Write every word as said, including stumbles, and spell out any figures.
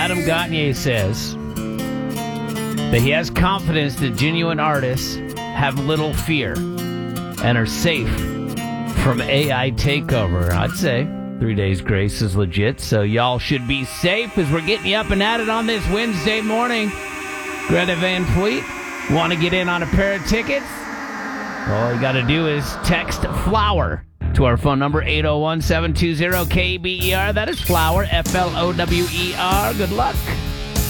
Adam Gagne says that he has confidence that genuine artists have little fear and are safe from A I takeover. I'd say Three Days Grace is legit, so y'all should be safe as we're getting you up and at it on this Wednesday morning. Greta Van Fleet, want to get in on a pair of tickets? All you got to do is text FLOWER to our phone number, eight oh one, seven two zero, K B E R. That is FLOWER, F L O W E R. Good luck.